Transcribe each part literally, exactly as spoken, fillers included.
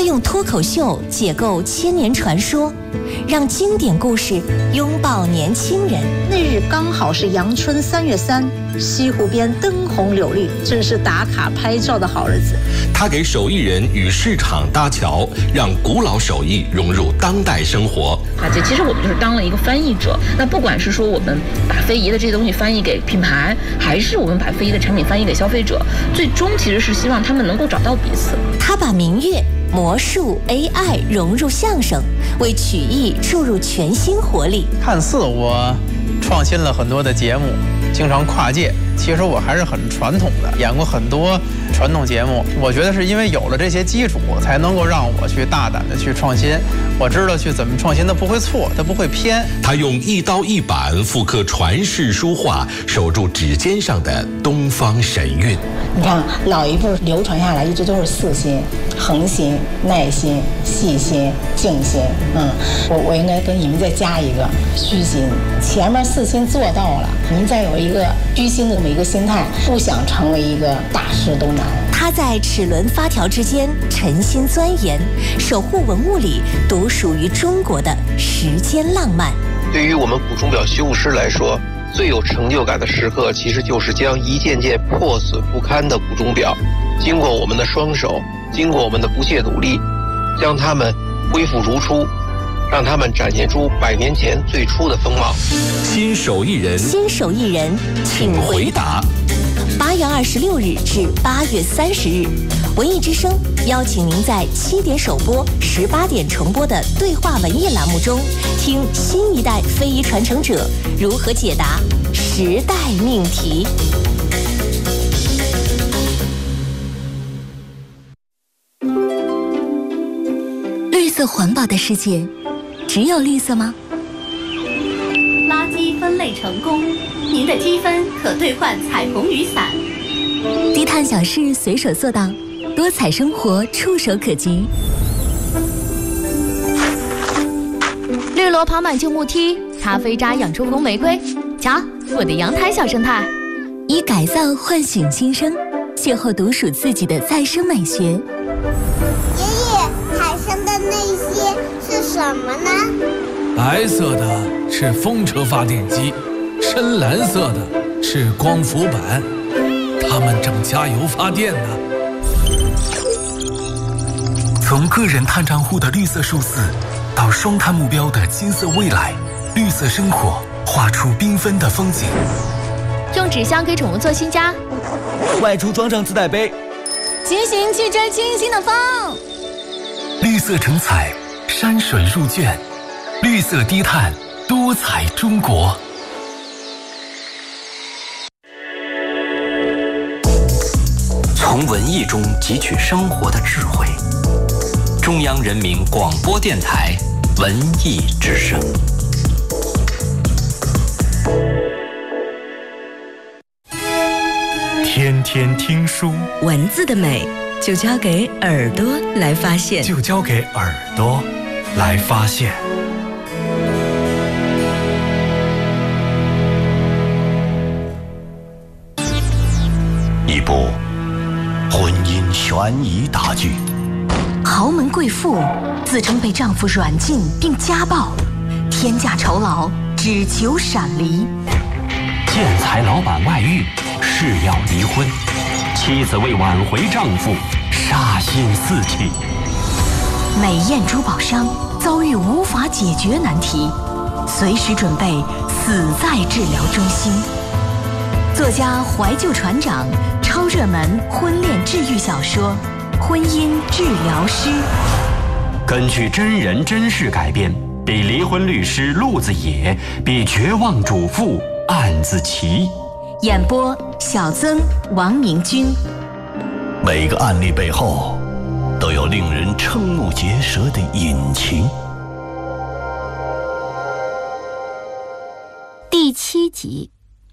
用脱口秀解构千年传说，让经典故事拥抱年轻人。 那日刚好是阳春三月三，西湖边灯红柳绿，正是打卡拍照的好日子。 他给手艺人与市场搭桥，让古老手艺融入当代生活。 啊，这其实我们就是当了一个翻译者。那不管是说我们把非遗的这些东西翻译给品牌，还是我们把非遗的产品翻译给消费者，最终其实是希望他们能够找到彼此。 他把民乐、魔术、A I 融入相声，为曲艺注入全新活力。 看似我创新了很多的节目，经常跨界，其实我还是很传统的，演过很多传统节目。我觉得是因为有了这些基础，才能够让我去大胆的去创新。我知道去怎么创新，它不会错，它不会偏。 他用一刀一板复刻传世书画，守住指尖上的东方神韵。 你看老一辈流传下来一直都是四心：恒心、耐心、细心、静心。嗯，我我应该跟你们再加一个虚心。前面四心做到了，您再有一个虚心的这么一个心态，不想成为一个大事都难。 他在齿轮发条之间沉心钻研，守护文物里独属于中国的时间浪漫。 对于我们古钟表修复师来说，最有成就感的时刻，其实就是将一件件破损不堪的古钟表，经过我们的双手，经过我们的不懈努力，将它们恢复如初，让他们展现出百年前最初的风貌。 新手艺人， 新手艺人， 请回答。 八月二十六日至八月三十日，文艺之声邀请您在七点首播、十八点重播的对话文艺栏目中，听新一代非遗传承者如何解答时代命题。绿色环保的世界，只有绿色吗？ 垃圾分类成功，您的积分可兑换彩虹雨伞。 低碳小事随手做到，多彩生活触手可及。 绿萝跑满旧木梯，咖啡渣养出红玫瑰。瞧，我的阳台小生态。 以改造唤醒新生，邂逅独属自己的再生美学。 爷爷，海上的那些是什么呢？ 白色的是风车发电机，深蓝色的是光伏板，它们正加油发电呢。 从个人碳账户的绿色数字，到双碳目标的金色未来，绿色生活画出缤纷的风景。 用纸箱给宠物做新家， 外出装上自带杯， 骑行去追清新的风。 绿色成彩，山水入卷，绿色低碳，多彩中国。 从文艺中汲取生活的智慧。中央人民广播电台文艺之声。 天天听书， 文字的美就交给耳朵来发现， 就交给耳朵来发现。 一部婚姻悬疑大剧， 豪门贵妇自称被丈夫软禁并家暴，天价酬劳只求闪离。 建材老板外遇，誓要离婚，妻子为挽回丈夫，杀心四起。 美艳珠宝商遭遇无法解决难题，随时准备死在治疗中心。作家怀旧船长超热门婚恋治愈小说《婚姻治疗师》， 根据真人真事改编，比离婚律师陆子野，比绝望主妇案子齐。 演播小曾、王明君。 每个案例背后都有令人瞠目结舌的隐情。 第七集。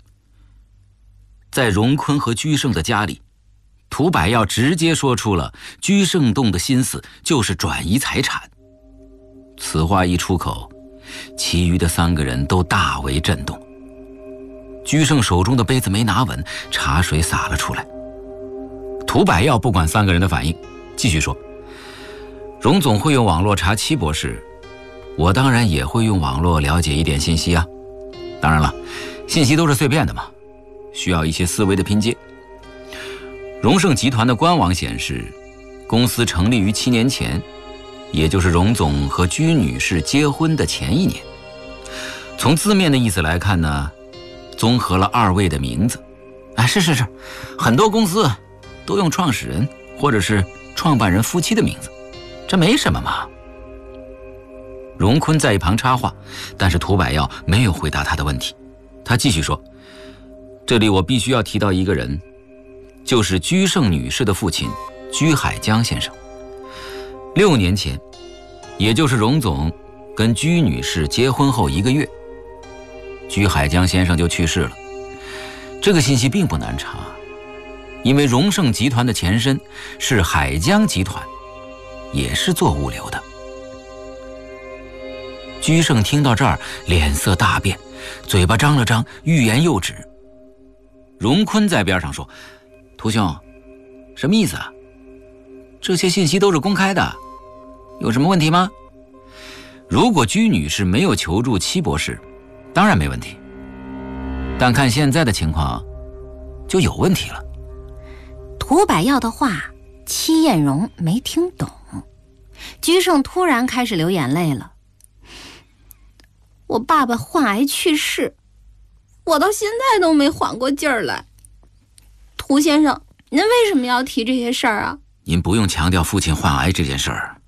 在荣坤和居胜的家里，涂百耀直接说出了居胜栋的心思就是转移财产。此话一出口，其余的三个人都大为震动。居胜手中的杯子没拿稳，茶水洒了出来。涂百耀不管三个人的反应，继续说： 荣总会用网络查戚博士，我当然也会用网络了解一点信息啊。当然了，信息都是碎片的嘛，需要一些思维的拼接。荣盛集团的官网显示，公司成立于七年前，也就是荣总和居女士结婚的前一年。从字面的意思来看呢，综合了二位的名字。哎，是是是，很多公司都用创始人或者是创办人夫妻的名字，这没什么嘛。荣坤在一旁插话，但是涂百耀没有回答他的问题。他继续说，这里我必须要提到一个人，就是居盛女士的父亲居海江先生。六年前，也就是荣总跟居女士结婚后一个月，居海江先生就去世了。这个信息并不难查，因为荣盛集团的前身是海江集团，也是做物流的。居盛听到这儿，脸色大变，嘴巴张了张，欲言又止。荣坤在边上说，涂兄，什么意思啊？这些信息都是公开的，有什么问题吗？如果居女士没有求助戚博士，当然没问题，但看现在的情况就有问题了。 涂百耀的话，戚艳荣没听懂。居盛突然开始流眼泪了。我爸爸患癌去世，我到现在都没缓过劲儿来。涂先生，您为什么要提这些事儿啊？ 您不用强调父亲患癌这件事儿，